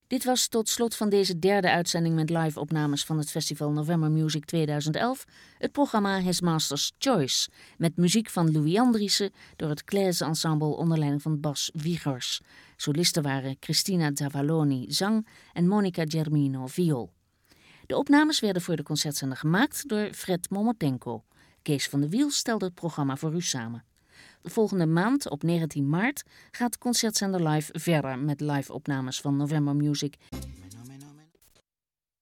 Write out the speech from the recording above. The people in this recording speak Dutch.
Dit was tot slot van deze derde uitzending met live-opnames van het festival November Music 2011, het programma His Master's Choice, met muziek van Louis Andriessen door het Claise Ensemble onder leiding van Bas Wiegers. Solisten waren Cristina Zavalloni zang en Monica Germino viool. De opnames werden voor de concertzender gemaakt door Fred Momotenko. Kees van de Wiel stelde het programma voor u samen. De volgende maand, op 19 maart, gaat Concertzender Live verder met live-opnames van November Music.